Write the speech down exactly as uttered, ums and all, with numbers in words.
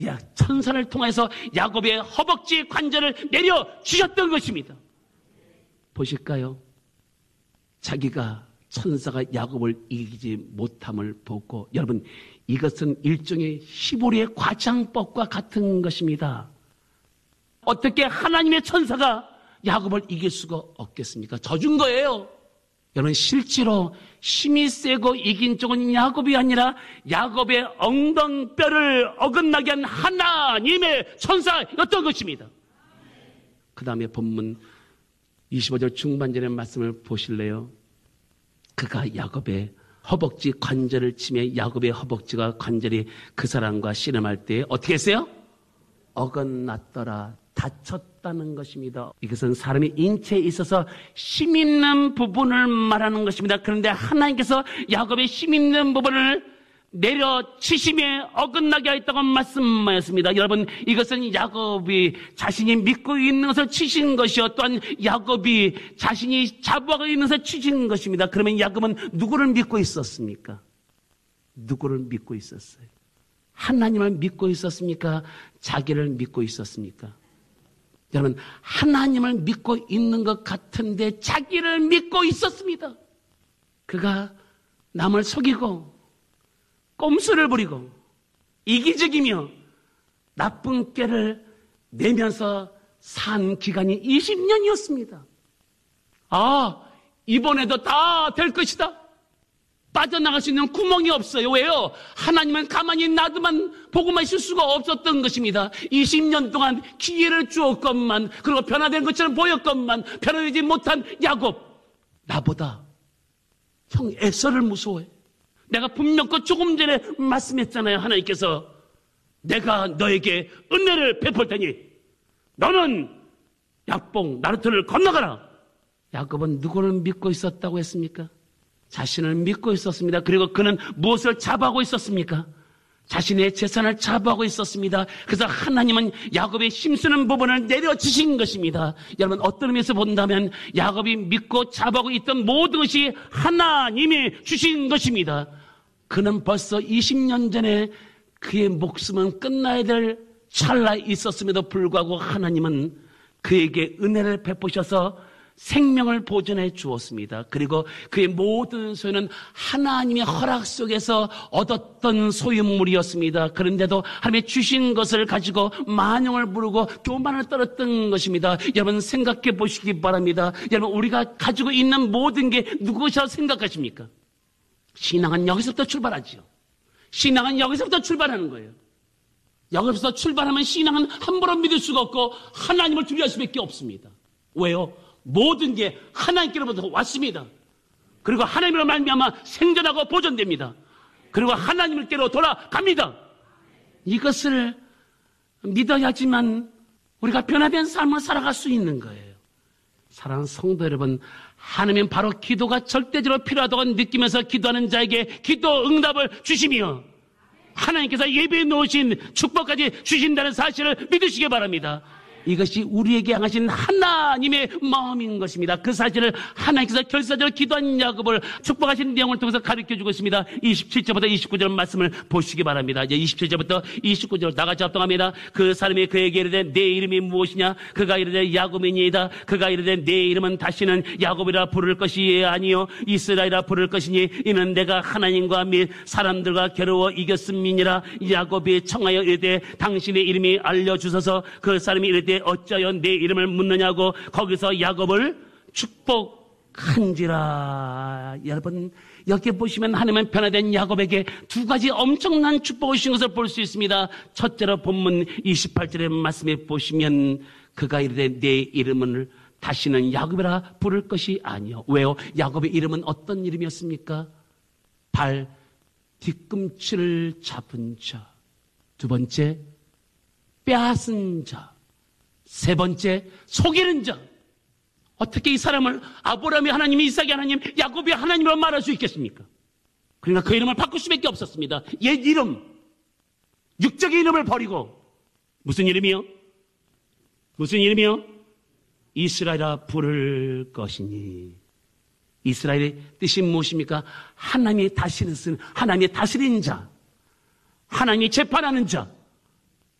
야, 천사를 통해서 야곱의 허벅지 관절을 내려 주셨던 것입니다. 보실까요? 자기가 천사가 야곱을 이기지 못함을 보고, 여러분, 이것은 일종의 히브리의 과장법과 같은 것입니다. 어떻게 하나님의 천사가 야곱을 이길 수가 없겠습니까? 져준 거예요. 여러분, 실제로 힘이 세고 이긴 쪽은 야곱이 아니라 야곱의 엉덩뼈를 어긋나게 한 하나님의 천사였던 것입니다. 그 다음에 본문 이십오 절 중반절의 말씀을 보실래요? 그가 야곱의 허벅지 관절을 치며 야곱의 허벅지가 관절이 그 사람과 씨름할 때 어떻게 했어요? 어긋났더라. 다쳤다는 것입니다. 이것은 사람의 인체에 있어서 힘 있는 부분을 말하는 것입니다. 그런데 하나님께서 야곱의 힘 있는 부분을 내려치심에 어긋나게 하였다고 말씀하였습니다. 여러분, 이것은 야곱이 자신이 믿고 있는 것을 치신 것이요, 또한 야곱이 자신이 자부하고 있는 것을 치신 것입니다. 그러면 야곱은 누구를 믿고 있었습니까? 누구를 믿고 있었어요? 하나님을 믿고 있었습니까? 자기를 믿고 있었습니까? 여러분, 하나님을 믿고 있는 것 같은데 자기를 믿고 있었습니다. 그가 남을 속이고 꼼수를 부리고 이기적이며 나쁜 꾀를 내면서 산 기간이 이십 년이었습니다. 아, 이번에도 다 될 것이다. 빠져나갈 수 있는 구멍이 없어요. 왜요? 하나님은 가만히 놔두만 보고만 있을 수가 없었던 것입니다. 이십 년 동안 기회를 주었건만, 그리고 변화된 것처럼 보였건만 변화되지 못한 야곱, 나보다 형 에서를 무서워해. 내가 분명 그 조금 전에 말씀했잖아요. 하나님께서 내가 너에게 은혜를 베풀 테니 너는 약봉 나루터를 건너가라. 야곱은 누구를 믿고 있었다고 했습니까? 자신을 믿고 있었습니다. 그리고 그는 무엇을 자부하고 있었습니까? 자신의 재산을 자부하고 있었습니다. 그래서 하나님은 야곱의 힘쓰는 부분을 내려주신 것입니다. 여러분, 어떤 의미에서 본다면 야곱이 믿고 자부하고 있던 모든 것이 하나님이 주신 것입니다. 그는 벌써 이십 년 전에 그의 목숨은 끝나야 될 찰나에 있었음에도 불구하고 하나님은 그에게 은혜를 베푸셔서 생명을 보존해 주었습니다. 그리고 그의 모든 소유는 하나님의 허락 속에서 얻었던 소유물이었습니다. 그런데도 하나님의 주신 것을 가지고 만용을 부르고 교만을 떨었던 것입니다. 여러분, 생각해 보시기 바랍니다. 여러분, 우리가 가지고 있는 모든 게 누구시라고 생각하십니까? 신앙은 여기서부터 출발하지요. 신앙은 여기서부터 출발하는 거예요. 여기서부터 출발하면 신앙은 함부로 믿을 수가 없고 하나님을 두려워할 수밖에 없습니다. 왜요? 모든 게 하나님께로부터 왔습니다. 그리고 하나님으로 말미암아 생존하고 보존됩니다. 그리고 하나님께로 돌아갑니다. 이것을 믿어야지만 우리가 변화된 삶을 살아갈 수 있는 거예요. 사랑하는 성도 여러분, 하나님은 바로 기도가 절대적으로 필요하다고 느끼면서 기도하는 자에게 기도 응답을 주시며 하나님께서 예배해 놓으신 축복까지 주신다는 사실을 믿으시기 바랍니다. 이것이 우리에게 향하신 하나님의 마음인 것입니다. 그 사실을 하나님께서 결사적으로 기도한 야곱을 축복하신 내용을 통해서 가르쳐주고 있습니다. 이십칠 절부터 이십구 절 말씀을 보시기 바랍니다. 이제 이십칠 절부터 이십구 절 다같이 합동합니다. 그 사람이 그에게 이르되 내 이름이 무엇이냐? 그가 이르되 야곱이니이다. 그가 이르되 내 이름은 다시는 야곱이라 부를 것이 아니요 이스라엘이라 부를 것이니 이는 내가 하나님과 및 사람들과 겨루어 이겼음이니라. 야곱이 청하여 이르되 당신의 이름이 알려주소서. 그 사람이 이르되 어찌하여 내 이름을 묻느냐고. 거기서 야곱을 축복한지라. 여러분, 여기 보시면 하나님은 변화된 야곱에게 두 가지 엄청난 축복을 주신 것을 볼 수 있습니다. 첫째로 본문 이십팔 절의 말씀에 보시면 그가 이르되 내 이름을 다시는 야곱이라 부를 것이 아니요. 왜요? 야곱의 이름은 어떤 이름이었습니까? 발 뒤꿈치를 잡은 자. 두 번째, 빼앗은 자. 세 번째, 속이는 자. 어떻게 이 사람을 아브라함이 하나님, 이삭이 하나님, 야곱이 하나님으로 말할 수 있겠습니까? 그러니까 그 이름을 바꿀 수밖에 없었습니다. 옛 이름, 육적인 이름을 버리고 무슨 이름이요? 무슨 이름이요? 이스라엘아 부를 것이니. 이스라엘의 뜻이 무엇입니까? 하나님이 다스리는, 하나님의 다스리는 자, 하나님이 재판하는 자.